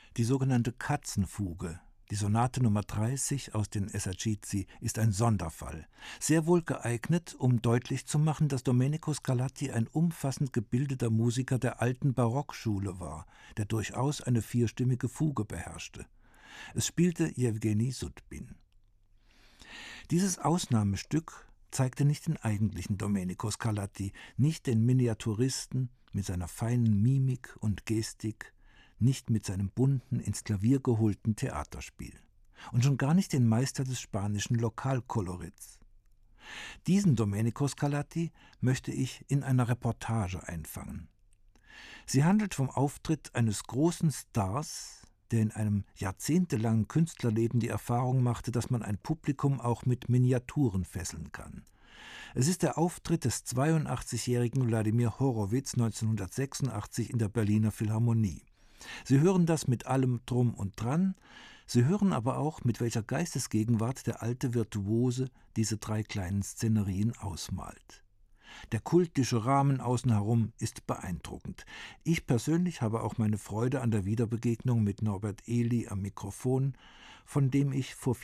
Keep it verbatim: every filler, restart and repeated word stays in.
Die sogenannte Katzenfuge, die Sonate Nummer dreißig aus den Esercizi, ist ein Sonderfall, sehr wohl geeignet, um deutlich zu machen, dass Domenico Scarlatti ein umfassend gebildeter Musiker der alten Barockschule war, der durchaus eine vierstimmige Fuge beherrschte. Es spielte Jewgeni Sudbin. Dieses Ausnahmestück zeigte nicht den eigentlichen Domenico Scarlatti, nicht den Miniaturisten mit seiner feinen Mimik und Gestik, nicht mit seinem bunten, ins Klavier geholten Theaterspiel. Und schon gar nicht den Meister des spanischen Lokalkolorits. Diesen Domenico Scarlatti möchte ich in einer Reportage einfangen. Sie handelt vom Auftritt eines großen Stars, der in einem jahrzehntelangen Künstlerleben die Erfahrung machte, dass man ein Publikum auch mit Miniaturen fesseln kann. Es ist der Auftritt des zweiundachtzigjährigen Wladimir Horowitz neunzehnhundertsechsundachtzig in der Berliner Philharmonie. Sie hören das mit allem Drum und Dran, Sie hören aber auch, mit welcher Geistesgegenwart der alte Virtuose diese drei kleinen Szenerien ausmalt. Der kultische Rahmen außen herum ist beeindruckend. Ich persönlich habe auch meine Freude an der Wiederbegegnung mit Norbert Ehli am Mikrofon, von dem ich vor